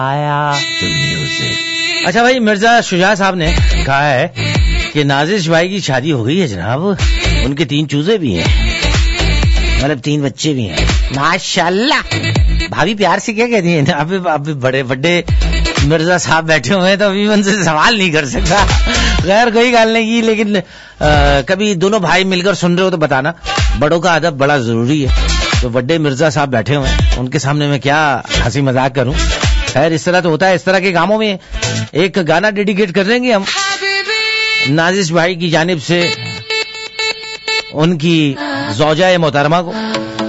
آیا میوزک. اچھا بھائی, مرزا شجاع صاحب نے کہا ہے کہ نازش بھائی کی شادی ہو گئی ہے جناب, ان کے 3 چوزے بھی ہیں, مطلب 3 بچے بھی ہیں ماشاءاللہ. بھابھی پیار سے کیا کہتی ہیں, ابھی بڑے بڑے مرزا صاحب بیٹھے ہوئے ہیں تو ابھی ان سے سوال نہیں کر سکتا. غیر کوئی گال نہیں کی, لیکن کبھی دونوں بھائی مل کر سن رہے ہو تو بتانا, بڑوں کا ادب بڑا ضروری ہے. تو بڑے مرزا صاحب بیٹھے ہوئے ہیں, ان کے سامنے میں کیا ہنسی مذاق کروں. خیر اس طرح تو ہوتا ہے, اس طرح کے کاموں میں ایک گانا ڈیڈیکیٹ کر دیں گے ہم نازش بھائی کی جانب سے ان کی زوجہ محترمہ کو.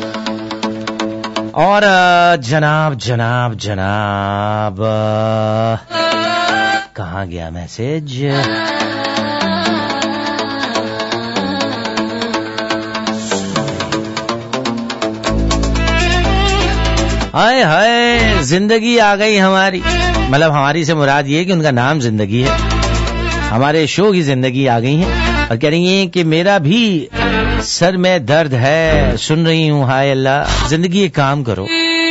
اور جناب جناب جناب کہاں گیا میسج؟ ہائے ہائے, زندگی آ گئی ہماری, مطلب ہماری سے مراد یہ کہ ان کا نام زندگی ہے. ہمارے شو کی زندگی آ گئی ہے اور کہہ رہی ہیں کہ میرا بھی سر میں درد ہے, سن رہی ہوں. ہائے اللہ, زندگی ایک کام کرو,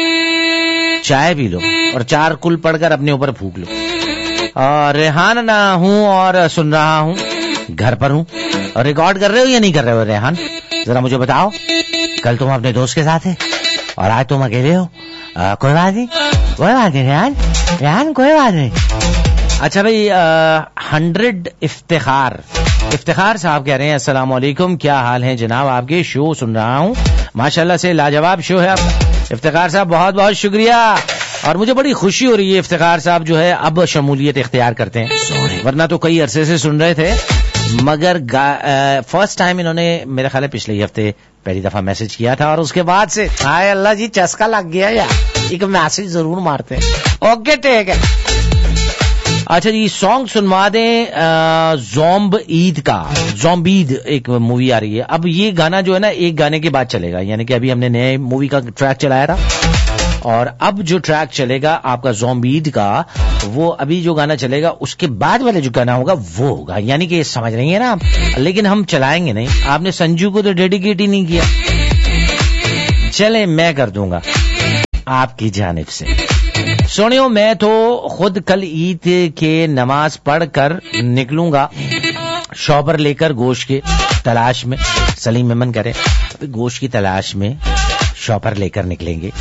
چائے پی لو اور 4 کل پڑھ کر اپنے اوپر پھونک لو. اور ریحان نہ ہوں اور سن رہا ہوں, گھر پر ہوں. اور ریکارڈ کر رہے ہو یا نہیں کر رہے ہو ریحان, ذرا مجھے بتاؤ. کل تم اپنے دوست کے ساتھ ہے اور آج تم اکیلے ہو. کوئی بات نہیں, کوئی بات نہیں ریحان, ریحان کوئی بات نہیں. اچھا بھائی, 100 افتخار صاحب کہہ رہے ہیں السلام علیکم, کیا حال ہے جناب آپ کے, شو سن رہا ہوں, ماشاءاللہ سے لاجواب شو ہے آپ کا. افتخار صاحب بہت بہت شکریہ, اور مجھے بڑی خوشی ہو رہی ہے افتخار صاحب جو ہے اب شمولیت اختیار کرتے ہیں, ورنہ تو کئی عرصے سے سن رہے تھے. مگر فرسٹ ٹائم انہوں نے میرے خیال ہے پچھلے ہفتے پہلی دفعہ میسج کیا تھا, اور اس کے بعد سے ہائے اللہ جی چسکا لگ گیا, یا ایک میسج ضرور مارتے ہیں. اوکے ٹھیک ہے. اچھا جی, سانگ سنوا دیں زومب عید کا. زومب عید ایک مووی آ رہی ہے, اب یہ گانا جو ہے نا ایک گانے کے بعد چلے گا, یعنی کہ ابھی ہم نے نئے مووی کا ٹریک چلایا تھا, اور اب جو ٹریک چلے گا آپ کا زومب عید کا, وہ ابھی جو گانا چلے گا اس کے بعد والے جو گانا ہوگا وہ ہوگا. یعنی کہ سمجھ رہی ہیں نا آپ, لیکن ہم چلائیں گے نہیں. آپ نے سنجو کو تو ڈیڈیکیٹ ہی نہیں کیا, چلیں میں کر دوں گا آپ کی جانب سے. سنیو, میں تو خود کل عید کے نماز پڑھ کر نکلوں گا شاپر لے کر گوشت کے تلاش میں. سلیم ممن کرے گوشت کی تلاش میں شاپر لے کر نکلیں گے.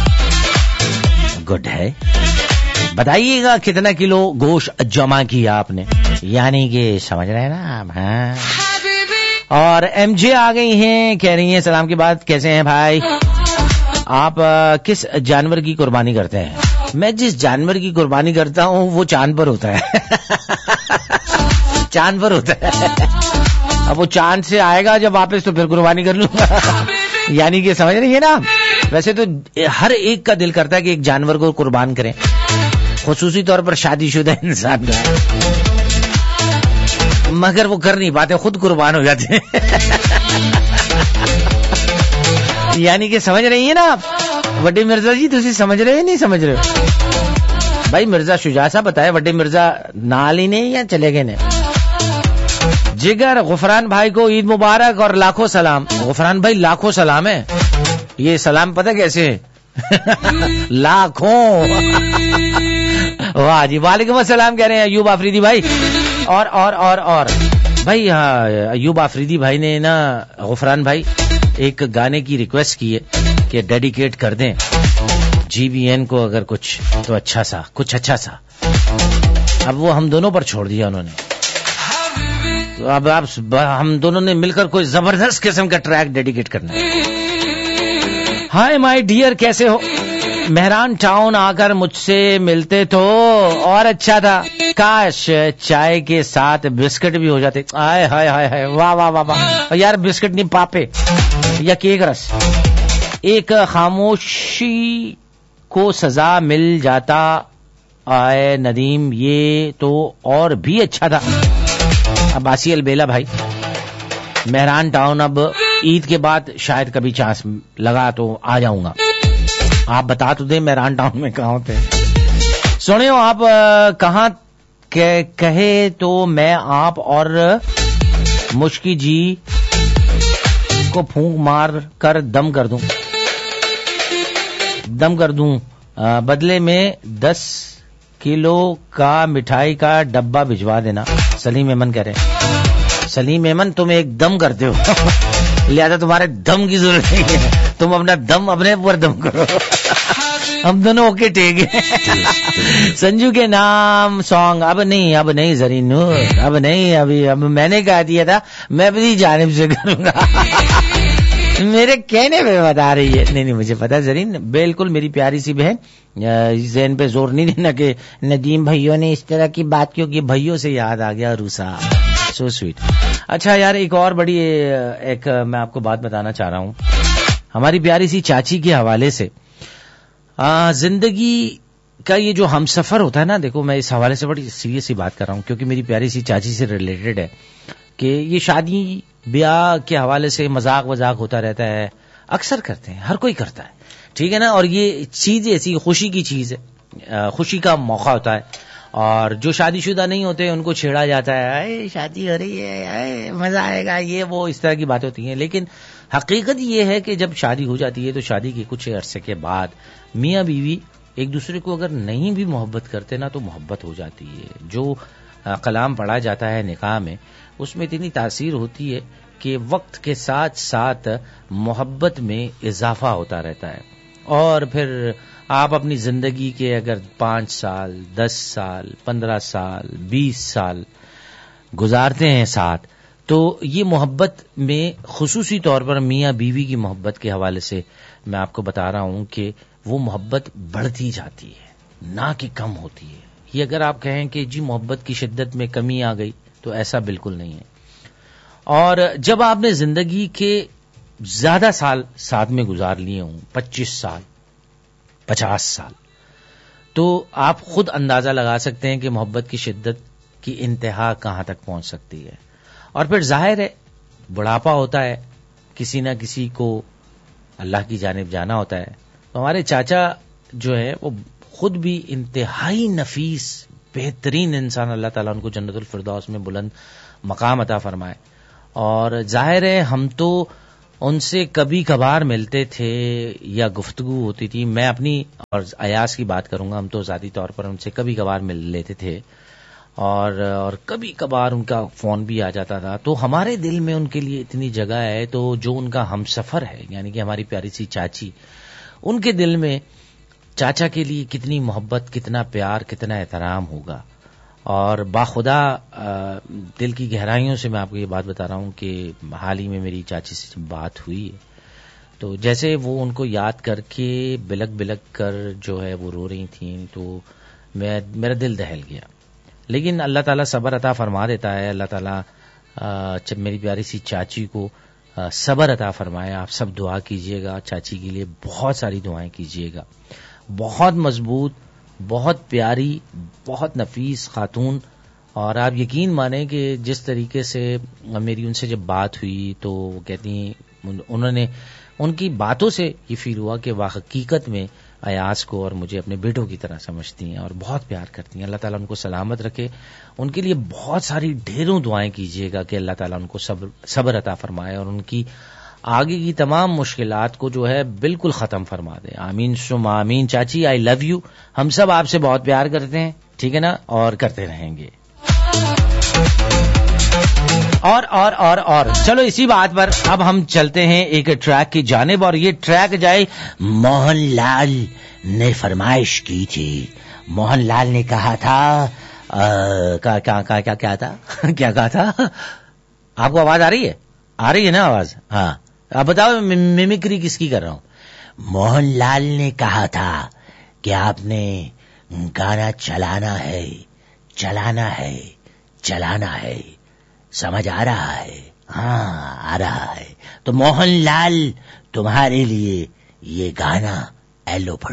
گڈ ہے, بتائیے گا کتنا کلو گوشت جمع کیا آپ نے, یعنی کہ سمجھ رہے ہیں نا آپ. ہاں, اور ایم جے آ گئی ہیں, کہہ رہی ہیں سلام کی بات, کیسے ہیں بھائی آپ, کس جانور کی قربانی کرتے ہیں؟ میں جس جانور کی قربانی کرتا ہوں وہ چاند پر ہوتا ہے. چاند پر ہوتا ہے, اب وہ چاند سے آئے گا جب واپس تو پھر قربانی کر لوں گا. یعنی کہ سمجھ رہی ہے نا. ویسے تو ہر ایک کا دل کرتا ہے کہ ایک جانور کو قربان کریں, خصوصی طور پر شادی شدہ انسان کا, مگر وہ کر نہیں پاتے, خود قربان ہو جاتے ہیں. یعنی کہ سمجھ رہی ہیں نا آپ. وڈے مرزا جی تسی سمجھ رہے ہو نہیں سمجھ رہے ہو بھائی؟ مرزا شجاع صاحب بتائے, وڈے مرزا نال ہی نہیں یا چلے گئے نے؟ جگر غفران بھائی کو عید مبارک اور لاکھوں سلام. غفران بھائی لاکھوں سلام ہے, یہ سلام پتہ کیسے لاکھوں. واہ جی, وعلیکم السلام کہہ رہے ہیں ایوب آفریدی بھائی. اور بھائی ہاں, ایوب آفریدی بھائی نے نا غفران بھائی ایک گانے کی ریکویسٹ کی ہے کہ ڈیڈیکیٹ کر دیں جی بی این کو, اگر کچھ تو اچھا سا. اب وہ ہم دونوں پر چھوڑ دیا انہوں نے. اب ہم دونوں نے مل کر کوئی زبردست قسم کا ٹریک ڈیڈیکیٹ کرنا ہے. ہائے مائی ڈیئر, کیسے ہو؟ مہران ٹاؤن آ کر مجھ سے ملتے تو اور اچھا تھا, کاش چائے کے ساتھ بسکٹ بھی ہو جاتے. آئے ہائے ہائے ہائے, واہ واہ واہ واہ یار, بسکٹ نہیں پاپے یا کیک رس. ایک خاموشی کو سزا مل جاتا, آئے ندیم یہ تو اور بھی اچھا تھا. عباسی البیلا بھائی, مہران ٹاؤن, اب عید کے بعد شاید کبھی چانس لگا تو آ جاؤں گا. آپ بتا تو دیں مہران ٹاؤن میں کہاں ہوتے ہیں. سنیو, آپ کہاں کہے تو میں آپ اور مشکی جی کو پھونک مار کر دم کر دوں, بدلے میں 10 किलो का मिठाई का डब्बा भिजवा देना। सलीम अहमद कह रहे हैं। सलीम अहमद तुम एक दम करते हो लिहाजा तुम्हारे दम की जरूरत नहीं है, तुम अपना दम अपने ऊपर दम करो। हम दोनों ओके टेक है। संजू के नाम सॉन्ग अब नहीं जरीन नूर, अब नहीं, अब मैंने कहा दिया था मैं अपनी जानिब से करूंगा। मेरे कहने पे बता रही है। नहीं मुझे पता है जरीन, बिल्कुल मेरी प्यारी सी बहन, ज़हन पे जोर नहीं देना कि नदीम भैयों ने इस तरह की बात क्यों की। भैयों से याद आ गया रूसा, सो स्वीट। अच्छा यार, एक और बड़ी मैं आपको बात बताना चाह रहा हूँ हमारी प्यारी सी चाची के हवाले से। जिंदगी का ये जो हम सफर होता है ना, देखो मैं इस हवाले से बड़ी सीरियस सी बात कर रहा हूँ क्योंकि मेरी प्यारी सी चाची से रिलेटेड है कि ये शादी ब्याह के हवाले से मजाक वजाक होता रहता है, अक्सर करते हैं, हर कोई करता है, ठीक है ना। और ये चीज ऐसी खुशी की चीज है, खुशी का मौका होता है, और जो शादीशुदा नहीं होते उनको छेड़ा जाता है, शादी हो रही है, मजा आएगा, ये वो इस तरह की बातें होती हैं। लेकिन हकीकत ये है कि जब शादी हो जाती है तो शादी के कुछ अरसे के बाद मियाँ बीवी एक दूसरे को अगर नहीं भी मोहब्बत करते ना तो मोहब्बत हो जाती है। जो कलाम पढ़ा जाता है निकाह में, उसमें इतनी तासीर होती है कि वक्त के साथ साथ मोहब्बत में इजाफा होता रहता है। और फिर आप अपनी जिंदगी के अगर 5 साल 10 साल 15 साल 20 साल गुजारते हैं साथ, तो ये मोहब्बत में खुसूसी तौर पर मियाँ बीवी की मोहब्बत के हवाले से मैं आपको बता रहा हूं कि वो मोहब्बत बढ़ती जाती है, ना कि कम होती है। ये अगर आप कहें कि जी मोहब्बत की शिद्दत में कमी आ गई, तो ऐसा बिल्कुल नहीं है। और जब आपने जिंदगी के ज्यादा साल साथ में गुजार लिए हों, 25 साल 50 साल, तो आप खुद अंदाजा लगा सकते हैं कि मोहब्बत की शिद्दत की इंतहा कहां तक पहुंच सकती है। और फिर जाहिर है बुढ़ापा होता है, किसी ना किसी को अल्लाह की जानिब जाना होता है। तो हमारे चाचा जो है वो खुद भी इंतहाई नफीस बेहतरीन इंसान, अल्लाह ताला उनको जन्नतुल फिरदौस में बुलंद मकाम अता फरमाए। और जाहिर है हम तो उनसे कभी कभार मिलते थे या गुफ्तगू होती थी। मैं अपनी और अयास की बात करूंगा, हम तो ज़ाती तौर पर उनसे कभी कभार मिल लेते थे और कभी कभार उनका फोन भी आ जाता था। तो हमारे दिल में उनके लिए इतनी जगह है। तो जो उनका हमसफर है यानी कि हमारी प्यारी सी चाची, उनके दिल में चाचा के लिए कितनी मोहब्बत, कितना प्यार, कितना एहतराम होगा। और बाखुदा दिल की गहराइयों से मैं आपको ये बात बता रहा हूँ कि हाल ही में मेरी चाची से बात हुई है, तो जैसे वो उनको याद करके बिलक बिलक कर जो है वो रो रही थी, तो मेरा दिल दहल गया। लेकिन अल्लाह ताला सब्र अता फरमा देता है। अल्लाह ताला मेरी प्यारी सी चाची को सब्र अता फरमाए। आप सब दुआ कीजिएगा चाची के लिए, बहुत सारी दुआएं कीजिएगा। बहुत मजबूत, बहुत प्यारी, बहुत नफीस खातून। और आप यकीन माने कि जिस तरीके से मेरी उनसे जब बात हुई तो वो कहती उन्होंने, उनकी बातों से ये फील हुआ कि हकीकत में अयास को और मुझे अपने बेटों की तरह समझती हैं और बहुत प्यार करती हैं। अल्लाह ताला उनको सलामत रखे। उनके लिए बहुत सारी ढेरों दुआएं कीजिएगा कि अल्लाह ताला उनको सब्र अता फरमाए और उनकी आगे की तमाम मुश्किलात को जो है बिल्कुल खत्म फरमा दे। आमीन सुम आमीन। चाची आई लव यू। हम सब आपसे बहुत प्यार करते हैं, ठीक है ना, और करते रहेंगे। और चलो इसी बात पर अब हम चलते हैं एक ट्रैक की जानिब, और ये ट्रैक जाए मोहनलाल ने फरमाइश की थी। मोहनलाल ने कहा था क्या था क्या कहा था? आपको आवाज आ रही है? आ रही है ना आवाज? हाँ, आप बताओ मिमिक्री किसकी कर रहा हूं। मोहनलाल ने कहा था कि आपने गाना चलाना है, चलाना है, चलाना है। समझ आ रहा है? हाँ, आ रहा है। तो मोहनलाल तुम्हारे लिए ये गाना एलो